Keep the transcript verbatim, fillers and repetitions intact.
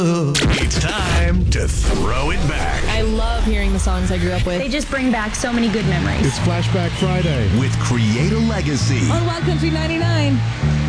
It's time to throw it back. I love hearing the songs I grew up with. They just bring back so many good memories. It's Flashback Friday With Create a Legacy. On Wild Country ninety-nine.